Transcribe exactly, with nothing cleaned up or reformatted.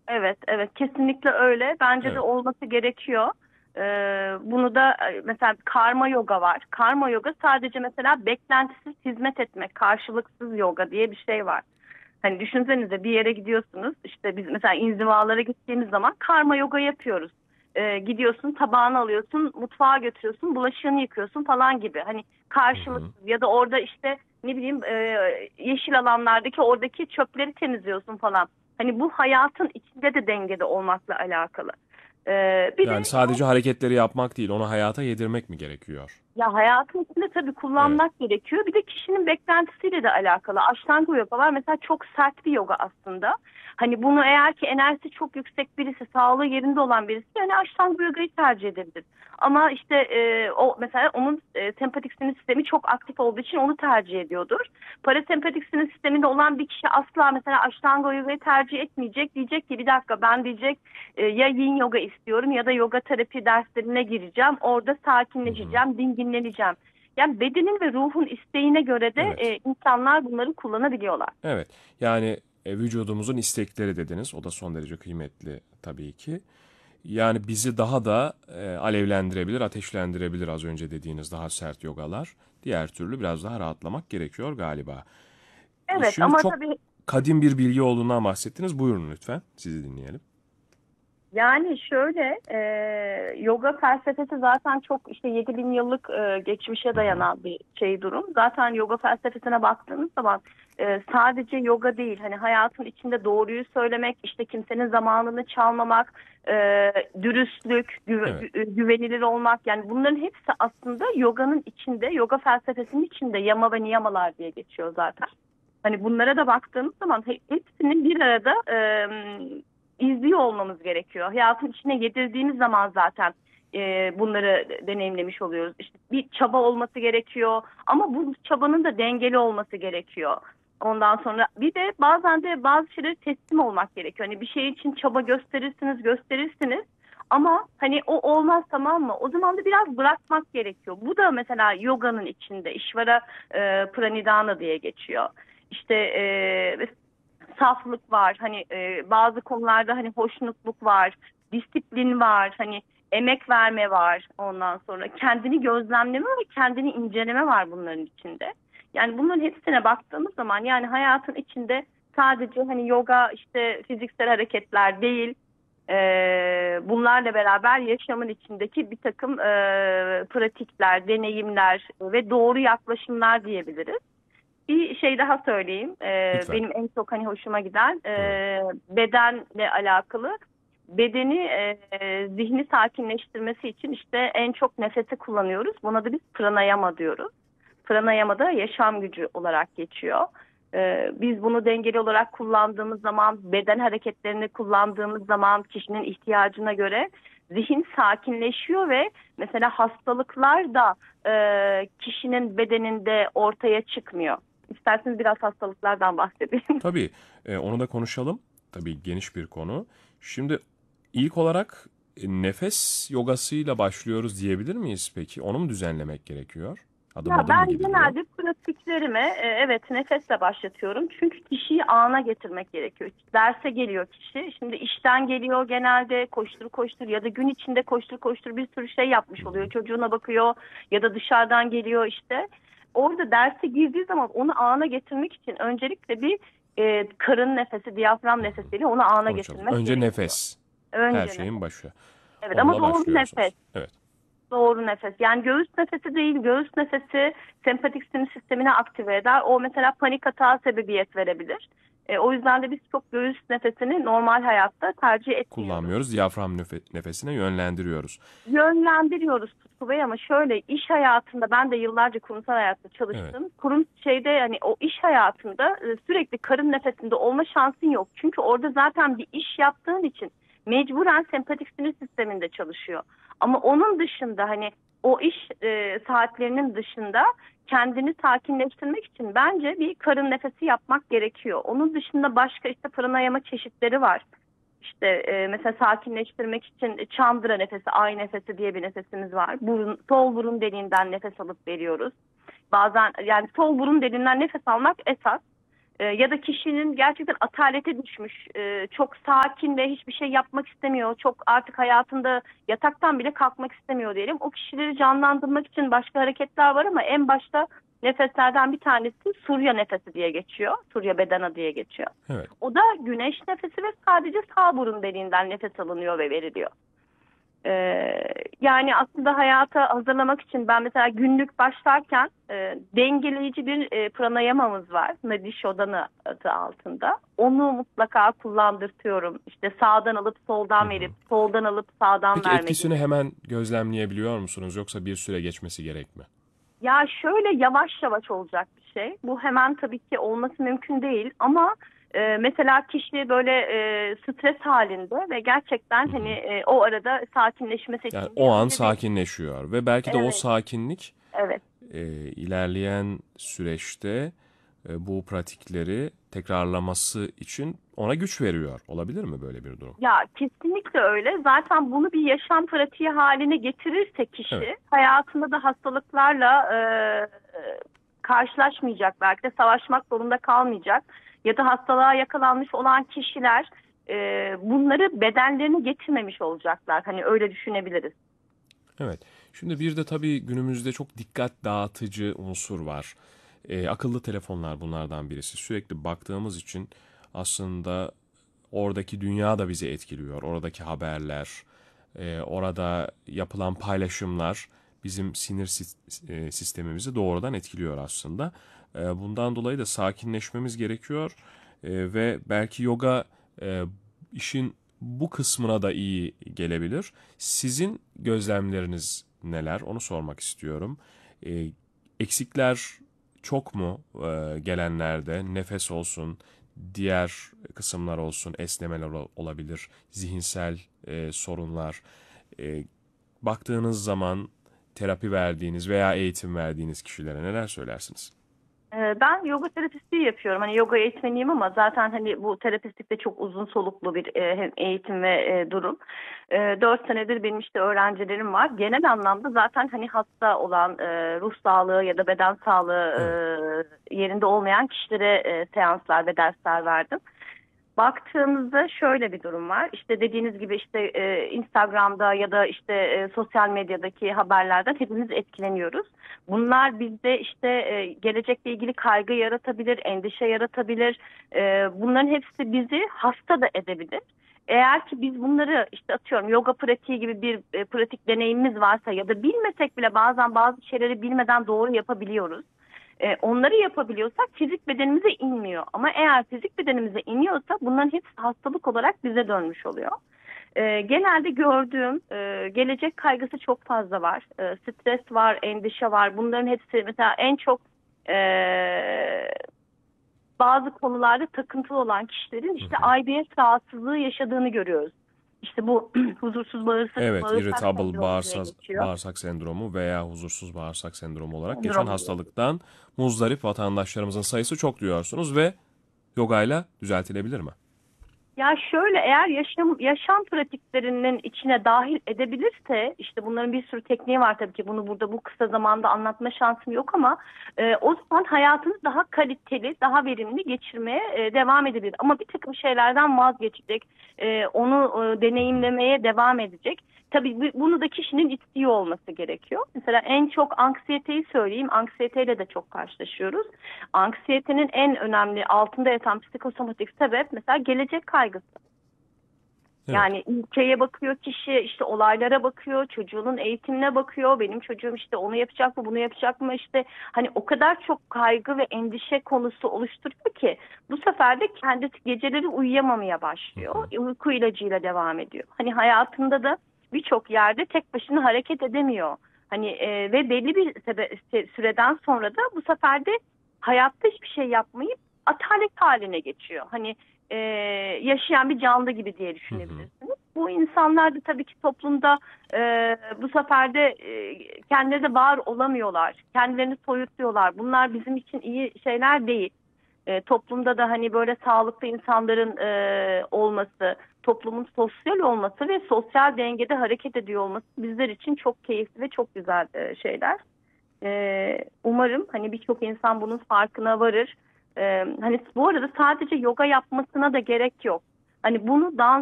Evet, evet, kesinlikle öyle. Bence de Evet. olması gerekiyor. Ee, bunu da e, mesela karma yoga var. Karma yoga sadece mesela beklentisiz hizmet etmek, karşılıksız yoga diye bir şey var. Hani düşünsenize bir yere gidiyorsunuz. İşte biz mesela inzivalara gittiğimiz zaman karma yoga yapıyoruz. Ee, gidiyorsun, tabağını alıyorsun, mutfağa götürüyorsun, bulaşığını yıkıyorsun falan gibi. Hani Hı hı. karşılıksız ya da orada işte ne bileyim e, yeşil alanlardaki oradaki çöpleri temizliyorsun falan. Hani bu hayatın içinde de dengede olmakla alakalı. Ee, bir de Yani sadece hareketleri yapmak değil, onu hayata yedirmek mi gerekiyor? ya hayatın içinde tabii Evet. kullanmak gerekiyor. Bir de kişinin beklentisiyle de alakalı. Ashtanga yogalar mesela çok sert bir yoga aslında. Hani bunu eğer ki enerjisi çok yüksek birisi, sağlığı yerinde olan birisi yani Ashtanga yogayı tercih edebilir. Ama işte e, o mesela onun e, sempatik sinir sistemi çok aktif olduğu için onu tercih ediyordur. Parasempatik sinir sisteminde olan bir kişi asla mesela Ashtanga yogayı tercih etmeyecek. Diyecek ki bir dakika ben diyecek e, ya yin yoga istiyorum ya da yoga terapi derslerine gireceğim. Orada Hı hı. sakinleşeceğim, dinginleneceğim. Yani bedenin ve ruhun isteğine göre de Evet. e, insanlar bunları kullanabiliyorlar. Evet. Yani e, vücudumuzun istekleri dediniz. O da son derece kıymetli tabii ki. Yani bizi daha da e, alevlendirebilir, ateşlendirebilir az önce dediğiniz daha sert yogalar. Diğer türlü biraz daha rahatlamak gerekiyor galiba. E, Evet Şimdi ama çok tabii kadim bir bilgi olduğundan bahsettiniz. Buyurun lütfen. Sizi dinleyelim. yani şöyle e, yoga felsefesi zaten çok işte yedi bin yıllık e, geçmişe Hı hı. dayanan bir şey durum. Zaten yoga felsefesine baktığınız zaman e, sadece yoga değil hani hayatın içinde doğruyu söylemek, işte kimsenin zamanını çalmamak, e, dürüstlük, güve- Evet. gü- güvenilir olmak yani bunların hepsi aslında yoganın içinde, yoga felsefesinin içinde yama ve niyamalar diye geçiyor zaten. Hani bunlara da baktığımız zaman he- hepsinin bir arada izliyor olmamız gerekiyor. Hayatın içine yedirdiğimiz zaman zaten e, bunları deneyimlemiş oluyoruz. İşte bir çaba olması gerekiyor ama bu çabanın da dengeli olması gerekiyor. Ondan sonra bir de bazen de bazı şeyleri teslim olmak gerekiyor. Hani bir şey için çaba gösterirsiniz, gösterirsiniz. Ama hani o olmaz, tamam mı? O zaman da biraz bırakmak gerekiyor. Bu da mesela yoganın içinde İşvara e, Pranidhana diye geçiyor. İşte e, saflık var. Hani e, bazı konularda hani hoşnutluk var, disiplin var, hani emek verme var. Ondan sonra kendini gözlemleme ve kendini inceleme var bunların içinde. Yani bunların hepsine baktığımız zaman yani hayatın içinde sadece hani yoga işte fiziksel hareketler değil, e, bunlarla beraber yaşamın içindeki bir takım e, pratikler, deneyimler ve doğru yaklaşımlar diyebiliriz. Bir şey daha söyleyeyim. Ee, Lütfen. benim en çok hani hoşuma giden Buyurun. e, bedenle alakalı. Bedeni e, e, zihni sakinleştirmesi için işte en çok nefesi kullanıyoruz. Buna da biz pranayama diyoruz. Pranayama da yaşam gücü olarak geçiyor. Ee, biz bunu dengeli olarak kullandığımız zaman, beden hareketlerini kullandığımız zaman kişinin ihtiyacına göre zihin sakinleşiyor ve mesela hastalıklar da e, kişinin bedeninde ortaya çıkmıyor. İsterseniz biraz hastalıklardan bahsedeyim. Tabii e, onu da konuşalım. Tabii geniş bir konu. Şimdi ilk olarak e, nefes yogasıyla başlıyoruz diyebilir miyiz peki? Onu mu düzenlemek gerekiyor? Adım Ya adım mı ben gidiliyor? genelde pratiklerime e, evet nefesle başlatıyorum. Çünkü kişiyi ana getirmek gerekiyor. Derse geliyor kişi. Şimdi işten geliyor genelde koştur koştur ya da gün içinde koştur koştur bir sürü şey Hı yapmış oluyor. hı. Çocuğuna bakıyor ya da dışarıdan geliyor işte. Orada derse girdiği zaman onu ana getirmek için öncelikle bir e, karın nefesi, diyafram Hı hı. nefesiyle onu ana Konuşalım. getirmek Önce gerekiyor. nefes. Her Önce şeyin nefes. başı. Evet ama Onunla doğru nefes. başlıyorsunuz. Evet. Doğru nefes. Yani göğüs nefesi değil, göğüs nefesi sempatik sinir sistemini aktive eder. O mesela panik atağa sebebiyet verebilir. E, o yüzden de biz çok göğüs nefesini normal hayatta tercih etmiyoruz. Kullanmıyoruz. Diyafram nöfe- nefesine yönlendiriyoruz. Yönlendiriyoruz Tutku Bey ama şöyle iş hayatında ben de yıllarca kurumsal hayatta Evet. çalıştım. Kurum şeyde yani o iş hayatında e, sürekli karın nefesinde olma şansın yok. Çünkü orada zaten bir iş yaptığın için mecburen sempatik sinir sisteminde çalışıyor. Ama onun dışında hani o iş e, saatlerinin dışında kendini sakinleştirmek için bence bir karın nefesi yapmak gerekiyor. Onun dışında başka işte pranayama çeşitleri var. İşte e, mesela sakinleştirmek için çandıra nefesi, ay nefesi diye bir nefesimiz var. Burun, sol burun deliğinden nefes alıp veriyoruz. Bazen yani sol burun deliğinden nefes almak esas. E, ya da kişinin gerçekten atalete düşmüş, e, çok sakin ve hiçbir şey yapmak istemiyor. Çok artık hayatında yataktan bile kalkmak istemiyor diyelim. O kişileri canlandırmak için başka hareketler var ama en başta nefeslerden bir tanesi Surya nefesi diye geçiyor. Surya bedena diye geçiyor. Evet. O da güneş nefesi ve sadece sağ burun deliğinden nefes alınıyor ve veriliyor. Ee, yani aslında hayata hazırlamak için ben mesela günlük başlarken e, dengeleyici bir e, pranayamamız var. Nadi Shodhana adı altında. Onu mutlaka kullandırtıyorum. İşte sağdan alıp Hı soldan hı. verip soldan alıp sağdan Peki verme etkisini gibi. hemen gözlemleyebiliyor musunuz yoksa bir süre geçmesi gerek mi? Ya şöyle yavaş yavaş olacak bir şey. Bu hemen tabii ki olması mümkün değil ama e, mesela kişi böyle e, stres halinde ve gerçekten Hı hani hı. e, o arada sakinleşmesi Yani için bir o an önce bir sakinleşiyor ve belki de o evet, sakinlik evet. e, ilerleyen süreçte e, bu pratikleri tekrarlaması için ona güç veriyor. Olabilir mi böyle bir durum? Ya kesinlikle öyle. Zaten bunu bir yaşam pratiği haline getirirse Evet. kişi hayatında da hastalıklarla e, e, karşılaşmayacak, belki de savaşmak zorunda kalmayacak. Ya da hastalığa yakalanmış olan kişiler e, bunları bedenlerine getirmemiş olacaklar. Hani öyle düşünebiliriz. Evet. Şimdi bir de tabii günümüzde çok dikkat dağıtıcı unsur var. E, akıllı telefonlar bunlardan birisi. Sürekli baktığımız için aslında oradaki dünya da bizi etkiliyor. Oradaki haberler, e, orada yapılan paylaşımlar bizim sinir sis- e, sistemimizi doğrudan etkiliyor aslında. E, bundan dolayı da sakinleşmemiz gerekiyor. E, ve belki yoga e, işin bu kısmına da iyi gelebilir. Sizin gözlemleriniz neler? Onu sormak istiyorum. E, eksikler çok mu e, gelenlerde? Nefes olsun, diğer kısımlar olsun, esnemeler ol- olabilir, zihinsel e, sorunlar. E, baktığınız zaman terapi verdiğiniz veya eğitim verdiğiniz kişilere neler söylersiniz? Ee, Ben yoga terapistliği yapıyorum. Hani yoga eğitmeniyim ama zaten hani bu terapistlik de çok uzun soluklu bir e, hem eğitim ve e, durum. E, Dört senedir benim işte öğrencilerim var. Genel anlamda zaten hani hasta olan e, ruh sağlığı ya da beden sağlığı Evet. e, yerinde olmayan kişilere e, seanslar ve dersler verdim. Baktığımızda şöyle bir durum var. İşte dediğiniz gibi işte e, Instagram'da ya da işte e, sosyal medyadaki haberlerden hepimiz etkileniyoruz. Bunlar bizde işte e, gelecekle ilgili kaygı yaratabilir, endişe yaratabilir. E, bunların hepsi bizi hasta da edebilir. Eğer ki biz bunları işte atıyorum yoga pratiği gibi bir e, pratik deneyimimiz varsa ya da bilmesek bile bazen bazı şeyleri bilmeden doğru yapabiliyoruz. E, onları yapabiliyorsak fizik bedenimize inmiyor. Ama eğer fizik bedenimize iniyorsa bunların hepsi hastalık olarak bize dönmüş oluyor. E, genelde gördüğüm e, gelecek kaygısı çok fazla var. E, stres var, endişe var. Bunların hepsi mesela en çok e, bazı konularda takıntılı olan kişilerin Hı işte hı. I B S rahatsızlığı yaşadığını görüyoruz. İşte bu huzursuz bağırsak, Evet, bağırsak irritable sendromu diye bağırsak, geçiyor. bağırsak sendromu veya huzursuz bağırsak sendromu olarak geçen Sendrom diye. hastalıktan muzdarip vatandaşlarımızın sayısı çok diyorsunuz ve yogayla düzeltilebilir mi? Ya şöyle eğer yaşam yaşam pratiklerinin içine dahil edebilirse işte bunların bir sürü tekniği var tabii ki bunu burada bu kısa zamanda anlatma şansım yok ama e, o zaman hayatını daha kaliteli, daha verimli geçirmeye e, devam edebilir. Ama bir takım şeylerden vazgeçecek, e, onu e, Hı hı. deneyimlemeye devam edecek. Tabii bu- bunu da kişinin istiyor olması gerekiyor. Mesela en çok anksiyeteyi söyleyeyim. Anksiyeteyle de çok karşılaşıyoruz. Anksiyetenin en önemli altında yatan psikosomatik sebep mesela gelecek kaygısı. Evet. Yani ülkeye bakıyor kişi, işte olaylara bakıyor, çocuğunun eğitimine bakıyor. Benim çocuğum işte onu yapacak mı, bunu yapacak mı işte. Hani o kadar çok kaygı ve endişe konusu oluşturuyor ki bu sefer de kendisi geceleri uyuyamamaya Hı başlıyor. hı. Uyku ilacıyla devam ediyor. Hani hayatında da birçok yerde tek başına hareket edemiyor. Hani e, ve belli bir sebe- se- süreden sonra da bu sefer de hayatta hiçbir şey yapmayıp atalet haline geçiyor. Hani e, yaşayan bir canlı gibi diye Hı hı. düşünebilirsiniz. Bu insanlar da tabii ki toplumda e, bu sefer de e, kendileri de var olamıyorlar. Kendilerini soyutluyorlar. Bunlar bizim için iyi şeyler değil. E, toplumda da hani böyle sağlıklı insanların e, olması, toplumun sosyal olması ve sosyal dengede hareket ediyor olması bizler için çok keyifli ve çok güzel e, şeyler. E, umarım hani birçok insan bunun farkına varır. Ee, hani bu arada sadece yoga yapmasına da gerek yok. Hani bunu dans